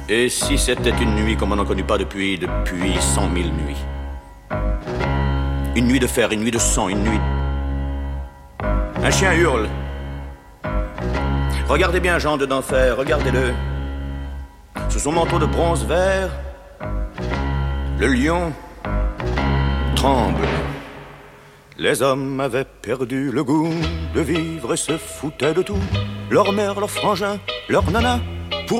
Et si c'était une nuit comme on n'en connut pas depuis 100 000 nuits? Une nuit de fer, une nuit de sang, une nuit... Un chien hurle. Regardez bien Jean de d'enfer, regardez-le. Sous son manteau de bronze vert, le lion tremble. Les hommes avaient perdu le goût de vivre et se foutaient de tout. Leur mère, leur frangin, leur nana,